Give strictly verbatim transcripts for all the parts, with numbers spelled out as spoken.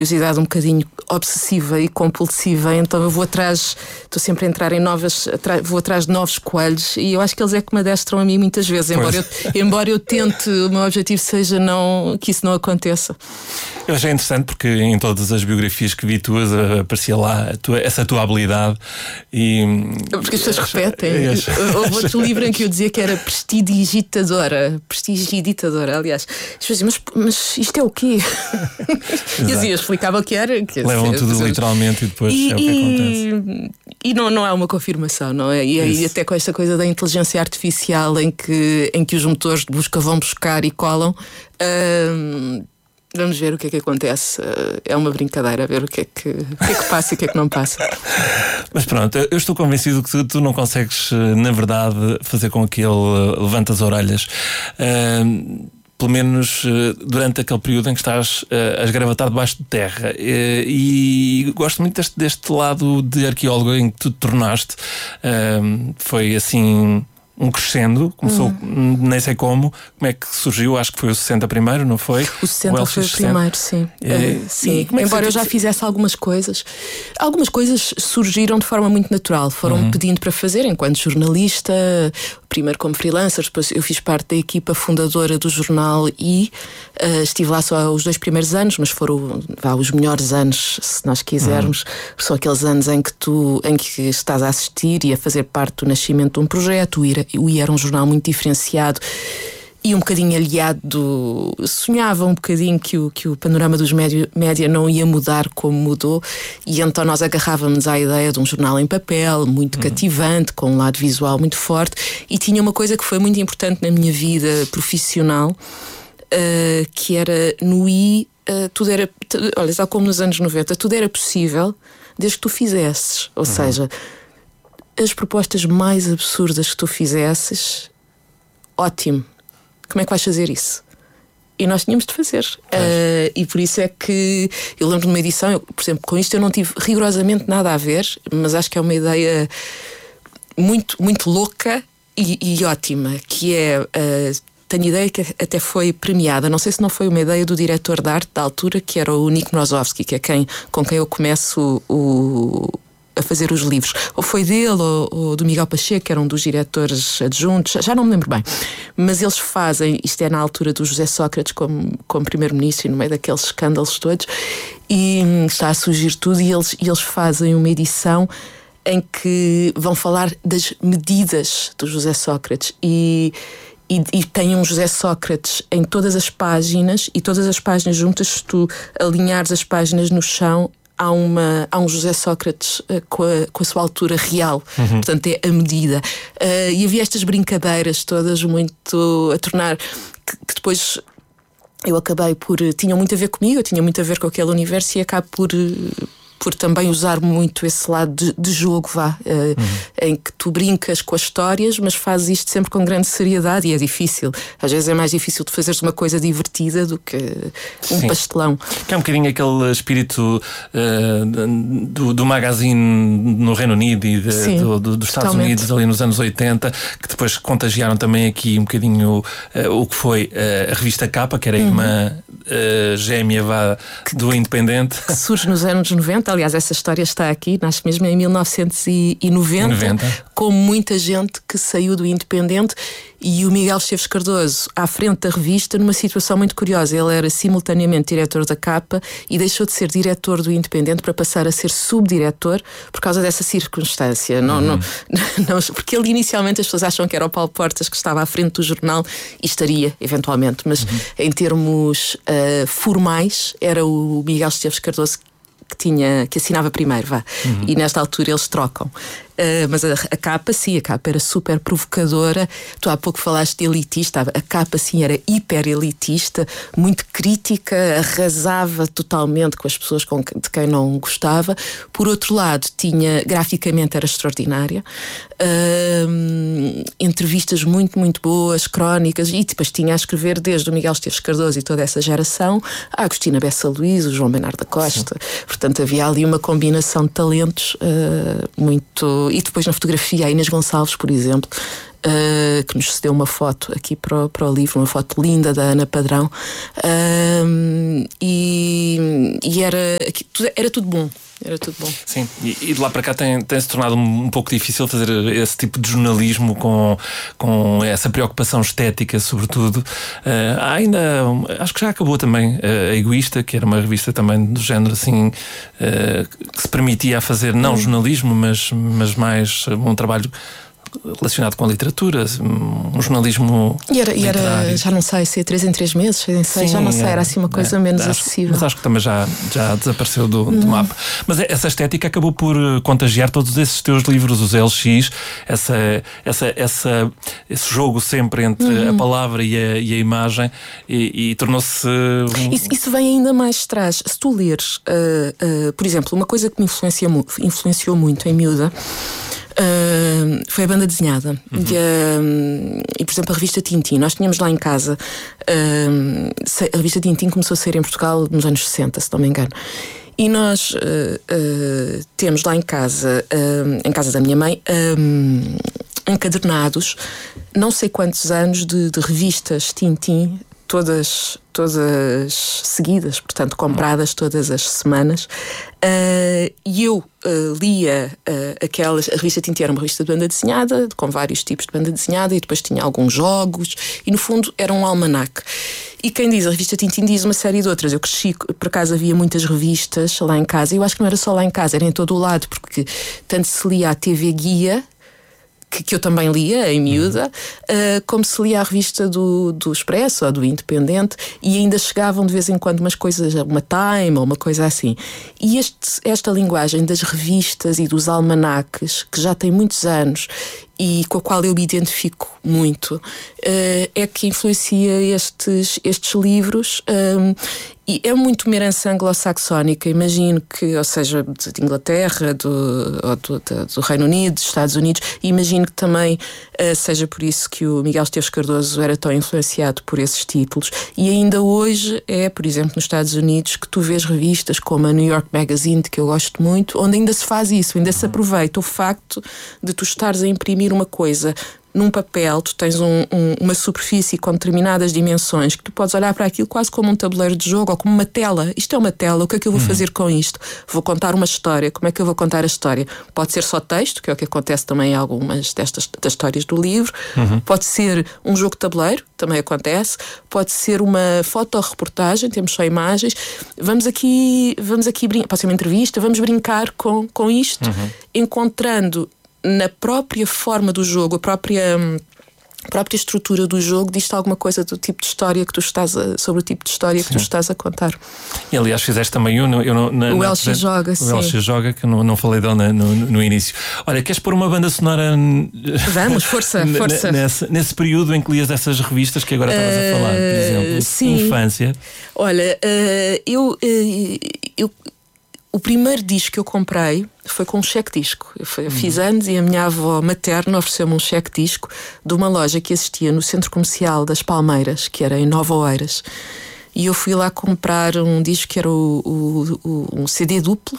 curiosidade um bocadinho obsessiva e compulsiva, então eu vou atrás, estou sempre a entrar em novas, vou atrás de novos coelhos, e eu acho que eles é que me adestram a mim muitas vezes, embora eu, embora eu tente, o meu objetivo seja não, que isso não aconteça. Eu achei interessante porque em todas as biografias que vi tuas aparecia lá a tua, essa tua habilidade e... Porque as pessoas repetem. Houve outro livro em que eu dizia que era prestidigitadora, prestidigitadora, aliás. As pessoas diziam, mas, mas isto é o quê? E assim eu explicava o que era. Que levam tudo dizer, literalmente e depois e, é o que acontece. E não, não há uma confirmação, não é? E aí até com esta coisa da inteligência artificial em que, em que os motores de busca vão buscar e colam, hum, vamos ver o que é que acontece. É uma brincadeira, ver o que é que, o que, é que passa e o que é que não passa. Mas pronto, eu estou convencido que tu, tu não consegues, na verdade, fazer com que ele levante as orelhas. Uh, pelo menos durante aquele período em que estás a esgravatar debaixo de terra. E gosto muito deste, deste lado de arqueólogo em que tu te tornaste. Uh, foi assim... um crescendo, começou, hum. nem sei como, como é que surgiu, acho que foi o sessenta primeiro, não foi? O sessenta foi o primeiro, sim. É, uh, sim. É Embora eu já fizesse algumas coisas, algumas coisas surgiram de forma muito natural, foram uhum. pedindo para fazer enquanto jornalista, primeiro como freelancer, depois eu fiz parte da equipa fundadora do jornal e uh, estive lá só os dois primeiros anos, mas foram vá, os melhores anos, se nós quisermos, uhum. são aqueles anos em que tu em que estás a assistir e a fazer parte do nascimento de um projeto. Ir O I era um jornal muito diferenciado e um bocadinho aliado, sonhava um bocadinho que o, que o panorama dos média, média não ia mudar como mudou, e então nós agarrávamos à ideia de um jornal em papel, muito uhum. cativante, com um lado visual muito forte, e tinha uma coisa que foi muito importante na minha vida profissional, uh, que era no I, uh, tudo era, olha, tal como nos anos noventa, tudo era possível desde que tu fizesses, ou uhum. seja, as propostas mais absurdas que tu fizesses, ótimo, como é que vais fazer isso? E nós tínhamos de fazer. Uh, e por isso é que eu lembro de uma edição, eu, por exemplo, com isto eu não tive rigorosamente nada a ver, mas acho que é uma ideia muito, muito louca e, e ótima, que é... Uh, tenho ideia que até foi premiada, não sei se não foi uma ideia do diretor de arte da altura, que era o Nick Mrozowski, que é quem, com quem eu começo o... a fazer os livros, ou foi dele ou, ou do Miguel Pacheco, que era um dos diretores adjuntos, já não me lembro bem, mas eles fazem, isto é na altura do José Sócrates como, como primeiro-ministro, no meio daqueles escândalos todos, e está a surgir tudo, e eles, e eles fazem uma edição em que vão falar das medidas do José Sócrates e E, e tem um José Sócrates em todas as páginas, e todas as páginas juntas, se tu alinhares as páginas no chão, há, uma, há um José Sócrates uh, com, a, com a sua altura real, uhum. portanto é a medida. Uh, e havia estas brincadeiras todas muito a tornar, que, que depois eu acabei por, tinham muito a ver comigo, eu tinha muito a ver com aquele universo, e acabo por... por também usar muito esse lado de, de jogo, vá, uh, uhum. em que tu brincas com as histórias, mas fazes isto sempre com grande seriedade, e é difícil. Às vezes é mais difícil de fazeres uma coisa divertida do que um Sim. pastelão. Que é um bocadinho aquele espírito uh, do, do magazine no Reino Unido e de, Sim, do, do, dos Estados totalmente. Unidos ali nos anos oitenta, que depois contagiaram também aqui um bocadinho uh, o que foi uh, a revista Capa, que era a irmã uh, gêmea vá, do Independente. Que surge nos anos noventa. Aliás, essa história está aqui, nasce mesmo em mil novecentos e noventa, noventa. Com muita gente que saiu do Independente, e o Miguel Esteves Cardoso à frente da revista, numa situação muito curiosa. Ele era simultaneamente diretor da Capa e deixou de ser diretor do Independente para passar a ser subdiretor por causa dessa circunstância. Não, uhum. não, não, porque ele inicialmente, as pessoas acham que era o Paulo Portas que estava à frente do jornal, e estaria eventualmente, mas uhum. em termos uh, formais era o Miguel Esteves Cardoso que tinha, que assinava primeiro, vá. Uhum. E nesta altura eles trocam. Uh, mas a, a Capa, sim, a Capa era super provocadora. Tu há pouco falaste de elitista. A Capa, sim, era hiper elitista, muito crítica, arrasava totalmente com as pessoas com que, de quem não gostava. Por outro lado, tinha, graficamente era extraordinária, uh, entrevistas muito, muito boas, crónicas, e depois tinha a escrever desde o Miguel Esteves Cardoso e toda essa geração, a Agostina Bessa Luís, o João Bernardo da Costa. Sim. Portanto, havia ali uma combinação de talentos uh, muito... e depois na fotografia, a Inês Gonçalves, por exemplo, Uh, que nos cedeu uma foto aqui para o, para o livro, uma foto linda da Ana Padrão, uh, e, e era, era tudo bom. Era tudo bom. Sim, e, e de lá para cá tem, tem-se tornado um, um pouco difícil fazer esse tipo de jornalismo com, com essa preocupação estética, sobretudo. Uh, há ainda, acho que já acabou também uh, a Egoísta, que era uma revista também do género assim, uh, que se permitia fazer não hum. jornalismo, mas, mas mais um trabalho relacionado com a literatura, um jornalismo. E era, e era já não sei, se é três em três meses, seis em seis, Sim, já não sei, era assim uma coisa é, menos acho, acessível. Mas acho que também já, já desapareceu do, do hum. mapa. Mas essa estética acabou por contagiar todos esses teus livros, os L X, essa, essa, essa, esse jogo sempre entre hum. a palavra e a, e a imagem, e, e tornou-se. Um... Isso, isso vem ainda mais atrás. Se tu leres, uh, uh, por exemplo, uma coisa que me influencia, influenciou muito em miúda. Uh, foi a banda desenhada. Uhum. e, uh, e, por exemplo, a revista Tintin. Nós tínhamos lá em casa. Uh, a revista Tintin começou a sair em Portugal nos anos sessenta, se não me engano. E nós uh, uh, temos lá em casa, uh, em casa da minha mãe, um, encadernados não sei quantos anos de, de revistas Tintin, todas, todas seguidas, portanto, compradas todas as semanas. Uh, e eu uh, lia uh, aquelas. A revista Tintin era uma revista de banda desenhada, com vários tipos de banda desenhada, e depois tinha alguns jogos, e no fundo era um almanaque. E quem diz a revista Tintin diz uma série de outras. Eu cresci, por acaso havia muitas revistas lá em casa, e eu acho que não era só lá em casa, era em todo o lado, porque tanto se lia a T V Guia, Que, que eu também lia em miúda, uh, como se lia a revista do, do Expresso ou do Independente, e ainda chegavam de vez em quando umas coisas, uma Time ou uma coisa assim. E este, esta linguagem das revistas e dos almanaques, que já tem muitos anos e com a qual eu me identifico muito, uh, é que influencia estes, estes livros. Um, E é muito uma herança anglo-saxónica, imagino que, ou seja, de Inglaterra, do, ou do, do, do Reino Unido, dos Estados Unidos, e imagino que também uh, seja por isso que o Miguel Esteves Cardoso era tão influenciado por esses títulos. E ainda hoje é, por exemplo, nos Estados Unidos, que tu vês revistas como a New York Magazine, que eu gosto muito, onde ainda se faz isso, ainda se aproveita o facto de tu estares a imprimir uma coisa num papel. Tu tens um, um, uma superfície com determinadas dimensões que tu podes olhar para aquilo quase como um tabuleiro de jogo ou como uma tela. Isto é uma tela, o que é que eu vou fazer com isto? Vou contar uma história. Como é que eu vou contar a história? Pode ser só texto, que é o que acontece também em algumas destas das histórias do livro. Uhum. Pode ser um jogo de tabuleiro, também acontece. Pode ser uma fotorreportagem, temos só imagens. Vamos aqui, vamos aqui brin- pode ser uma entrevista, vamos brincar com, com isto, uhum. encontrando na própria forma do jogo, a própria, a própria estrutura do jogo, diz-te alguma coisa do tipo de história que tu estás a, sobre o tipo de história sim. que tu estás a contar. E aliás fizeste também um, eu não, na, o L X Joga, o sim. O L X Joga, que eu não, não falei dele no, no, no início. Olha, queres pôr uma banda sonora? Vamos, força, força. Nesse, nesse período em que lias essas revistas que agora estavas uh, a falar, por exemplo, sim. infância. Olha, uh, eu, uh, eu o primeiro disco que eu comprei foi com um cheque-disco. Eu foi, uhum. fiz anos e a minha avó materna ofereceu-me um cheque-disco de uma loja que existia no Centro Comercial das Palmeiras, que era em Nova Oeiras. E eu fui lá comprar um disco que era o, o, o, um C D duplo,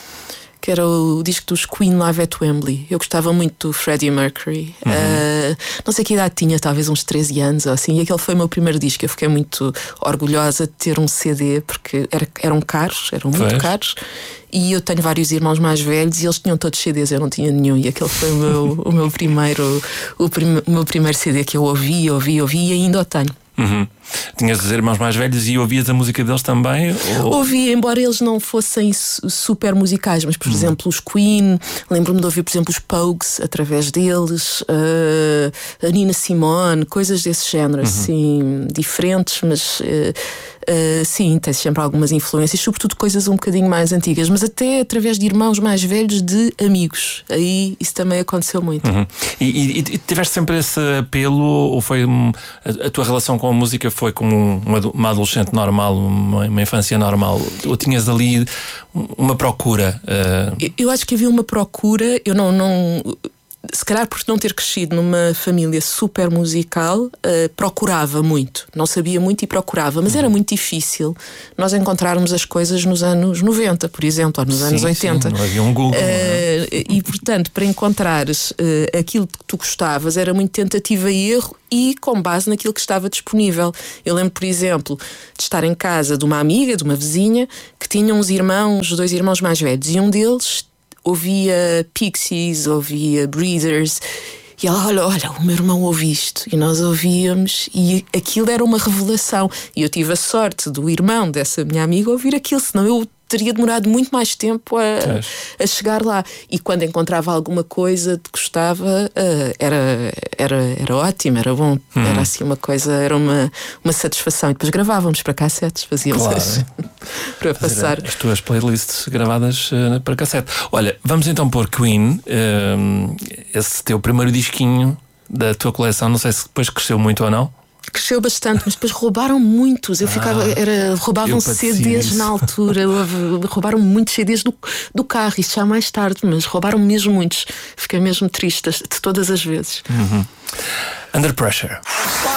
que era o disco dos Queen Live at Wembley. Eu gostava muito do Freddie Mercury. Uhum. Uh, não sei que idade tinha, talvez uns treze anos ou assim, e aquele foi o meu primeiro disco. Eu fiquei muito orgulhosa de ter um C D, porque era, eram caros, eram muito pois. caros. E eu tenho vários irmãos mais velhos e eles tinham todos C Ds, eu não tinha nenhum. E aquele foi o meu, o meu, primeiro, o, prim, o meu primeiro C D que eu ouvi, ouvi, ouvi e ainda o tenho. Uhum. Tinhas os irmãos mais velhos e ouvias a música deles também? Ou... Ouvia, embora eles não fossem super musicais, mas por uhum. exemplo os Queen, lembro-me de ouvir por exemplo os Pogues através deles, uh, a Nina Simone, coisas desse género, uhum. assim, diferentes, mas uh, uh, sim, tens sempre algumas influências, sobretudo coisas um bocadinho mais antigas, mas até através de irmãos mais velhos de amigos. Aí isso também aconteceu muito. Uhum. E, e, e tiveste sempre esse apelo, ou foi um, a, a tua relação com a música foi como uma, uma adolescente normal, uma, uma infância normal, ou tinhas ali uma procura? Uh... Eu, eu acho que havia uma procura. Eu não, não se calhar por não ter crescido numa família super musical, uh, procurava muito. Não sabia muito e procurava, mas era muito difícil nós encontrarmos as coisas nos anos noventa, por exemplo, ou nos sim, anos oitenta. Sim, não havia um Google. Uh, é? E, portanto, para encontrares uh, aquilo que tu gostavas, era muito tentativa e erro e com base naquilo que estava disponível. Eu lembro, por exemplo, de estar em casa de uma amiga, de uma vizinha, que tinha uns irmãos, dois irmãos mais velhos, e um deles ouvia Pixies, ouvia Breeders, e ela, olha, olha, o meu irmão ouve isto, e nós ouvíamos, e aquilo era uma revelação, e eu tive a sorte do irmão dessa minha amiga ouvir aquilo, senão eu teria demorado muito mais tempo a, a chegar lá. E quando encontrava alguma coisa que gostava, uh, era, era, era ótimo, era bom. Hum. Era assim uma coisa, era uma, uma satisfação. E depois gravávamos para cassetes, fazíamos claro, as, para passar. As tuas playlists gravadas uh, para cassete. Olha, vamos então pôr Queen, uh, esse teu primeiro disquinho da tua coleção, não sei se depois cresceu muito ou não. Cresceu bastante, mas depois roubaram muitos. Eu ficava, ah, era, roubavam C Ds isso. na altura, roubaram muitos C Ds do, do carro, isto já mais tarde, mas roubaram mesmo muitos. Fiquei mesmo triste de todas as vezes. Uhum. Under Pressure.